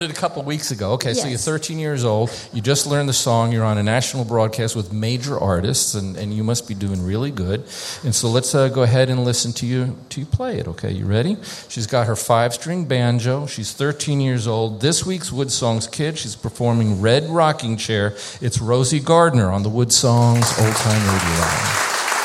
A couple weeks ago. Okay, Yes. So you're 13 years old. You just learned the song. You're on a national broadcast with major artists, and you must be doing really good. And so let's go ahead and listen to you play it. Okay, you ready? She's got her 5-string banjo. She's 13 years old. This week's Wood Songs Kid. She's performing Red Rocking Chair. It's Rosie Gardner on the Wood Songs Old Time Radio Hour.